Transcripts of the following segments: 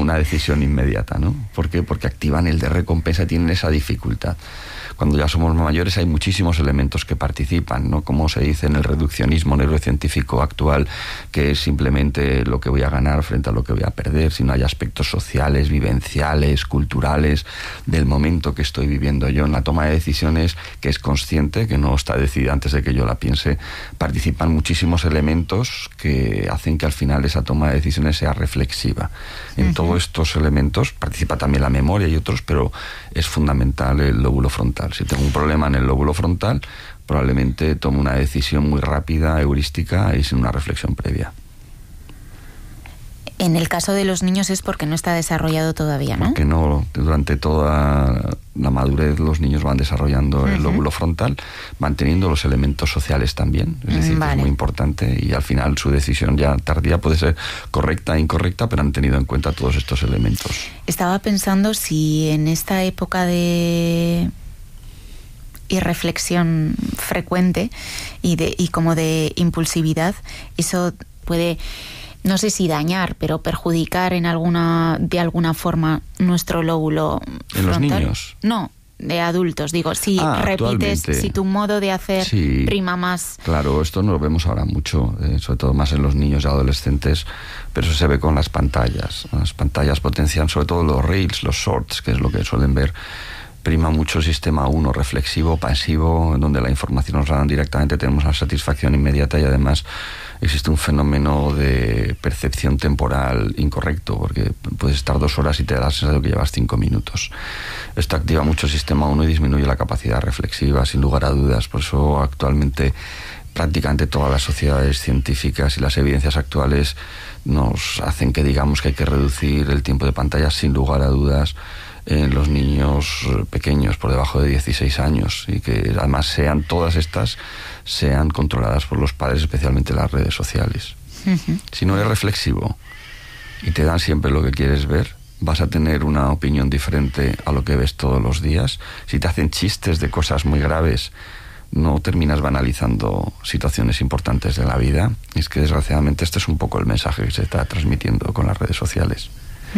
una decisión inmediata, ¿no? ¿Por qué? Porque activan el de recompensa y tienen esa dificultad. Cuando ya somos mayores hay muchísimos elementos que participan, ¿no? Como se dice en el reduccionismo neurocientífico actual, que es simplemente lo que voy a ganar frente a lo que voy a perder, sino hay aspectos sociales, vivenciales, culturales, del momento que estoy viviendo yo en la toma de decisiones, que es consciente, que no está decidida antes de que yo la piense. Participan muchísimos elementos que hacen que al final esa toma de decisiones sea reflexiva. En todos estos elementos participa también la memoria y otros, pero es fundamental el lóbulo frontal. Si tengo un problema en el lóbulo frontal, probablemente tomo una decisión muy rápida, heurística y sin una reflexión previa. En el caso de los niños es porque no está desarrollado todavía, ¿no? Porque no, durante toda la madurez los niños van desarrollando el lóbulo frontal, manteniendo los elementos sociales también, es decir, que es muy importante, y al final su decisión ya tardía puede ser correcta e incorrecta, pero han tenido en cuenta todos estos elementos. Estaba pensando si en esta época de irreflexión frecuente y como de impulsividad, eso puede, no sé si dañar, pero perjudicar de alguna forma nuestro lóbulo frontal. ¿En los niños? No, de adultos. Digo, si repites, si tu modo de hacer prima más... Claro, esto no lo vemos ahora mucho, sobre todo más en los niños y adolescentes, pero eso se ve con las pantallas. Las pantallas potencian sobre todo los reels, los shorts, que es lo que suelen ver. Prima mucho el sistema 1, reflexivo, pasivo, en donde la información nos la dan directamente, tenemos una satisfacción inmediata y además existe un fenómeno de percepción temporal incorrecto, porque puedes estar 2 horas y te da la sensación de que llevas 5 minutos. Esto activa mucho el sistema 1 y disminuye la capacidad reflexiva, sin lugar a dudas. Por eso actualmente prácticamente todas las sociedades científicas y las evidencias actuales nos hacen que digamos que hay que reducir el tiempo de pantalla sin lugar a dudas en los niños pequeños por debajo de 16 años y que además sean controladas por los padres, especialmente las redes sociales. Si no eres reflexivo y te dan siempre lo que quieres ver, vas a tener una opinión diferente a lo que ves todos los días. Si te hacen chistes de cosas muy graves, no terminas banalizando situaciones importantes de la vida. Y es que desgraciadamente este es un poco el mensaje que se está transmitiendo con las redes sociales.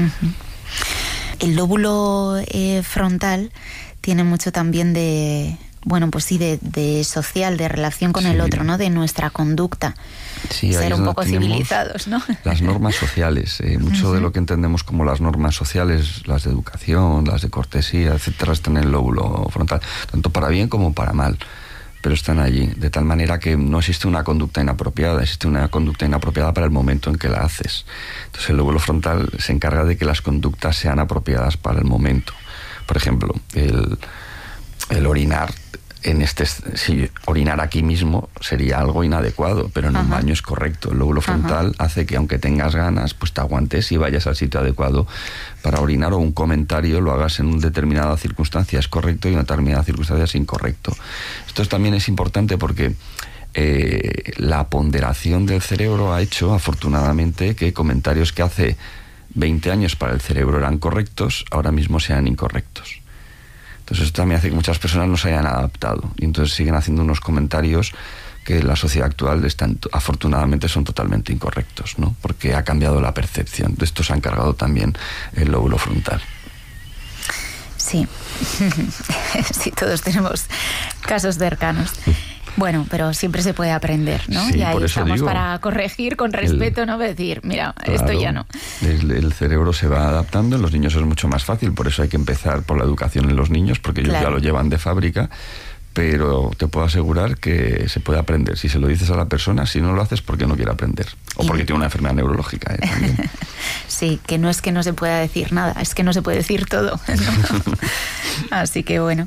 El lóbulo frontal tiene mucho también de social, de relación con el otro, ¿no? De nuestra conducta. Sí, ser un poco civilizados, ¿no? Las normas sociales, mucho de lo que entendemos como las normas sociales, las de educación, las de cortesía, etcétera, están en el lóbulo frontal, tanto para bien como para mal, pero están allí, de tal manera que no existe una conducta inapropiada, existe una conducta inapropiada para el momento en que la haces. Entonces el lóbulo frontal se encarga de que las conductas sean apropiadas para el momento. Por ejemplo, el orinar orinar aquí mismo sería algo inadecuado, pero en un baño es correcto. El lóbulo frontal hace que aunque tengas ganas, pues te aguantes y vayas al sitio adecuado para orinar, o un comentario lo hagas en una determinada circunstancia es correcto y en una determinada circunstancia es incorrecto. Esto también es importante porque la ponderación del cerebro ha hecho, afortunadamente, que comentarios que hace 20 años para el cerebro eran correctos, ahora mismo sean incorrectos. Entonces esto también hace que muchas personas no se hayan adaptado y entonces siguen haciendo unos comentarios que en la sociedad actual afortunadamente son totalmente incorrectos, ¿no? Porque ha cambiado la percepción. De esto se ha encargado también el lóbulo frontal. Sí, sí, todos tenemos casos cercanos. Bueno, pero siempre se puede aprender, ¿no? Sí, y ahí por eso estamos digo, para corregir con respeto, ¿no? Decir, mira, claro, esto ya no. El cerebro se va adaptando, en los niños es mucho más fácil, por eso hay que empezar por la educación en los niños, porque ellos ya lo llevan de fábrica, pero te puedo asegurar que se puede aprender. Si se lo dices a la persona, si no lo haces porque no quiere aprender, o porque tiene una enfermedad neurológica, también. Sí, que no es que no se pueda decir nada, es que no se puede decir todo, ¿no? Así que bueno,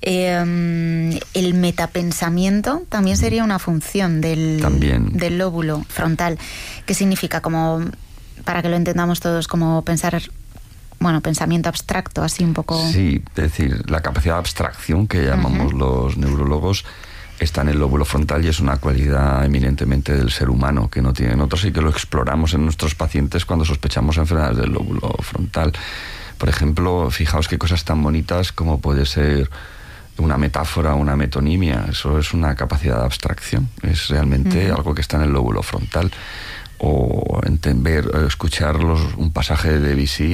el metapensamiento también sería una función del lóbulo frontal. ¿Qué significa? Como, para que lo entendamos todos, como pensamiento abstracto, así un poco. Sí, es decir, la capacidad de abstracción que llamamos los neurólogos está en el lóbulo frontal y es una cualidad eminentemente del ser humano que no tienen otros y que lo exploramos en nuestros pacientes cuando sospechamos enfermedades del lóbulo frontal. Por ejemplo, fijaos qué cosas tan bonitas como puede ser una metáfora, una metonimia. Eso es una capacidad de abstracción, es realmente algo que está en el lóbulo frontal. O escuchar un pasaje de Debussy